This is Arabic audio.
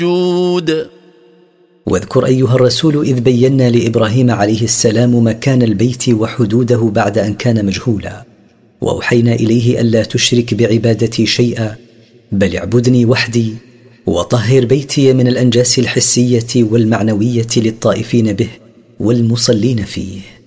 جود. واذكر أيها الرسول إذ بينا لإبراهيم عليه السلام مكان البيت وحدوده بعد أن كان مجهولا، وأوحينا إليه ألا تشرك بعبادتي شيئا، بل اعبدني وحدي، وطهر بيتي من الأنجاس الحسية والمعنوية للطائفين به والمصلين فيه.